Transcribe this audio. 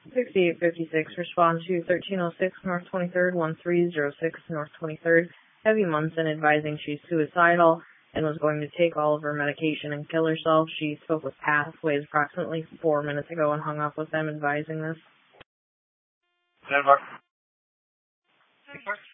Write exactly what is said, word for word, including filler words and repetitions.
sixty-eight fifty-six, respond to thirteen oh six North twenty-third, one three oh six North twenty-third, Debbie Munson, advising she's suicidal and was going to take all of her medication and kill herself. She spoke with Pathways approximately four minutes ago and hung up with them advising this. Denver.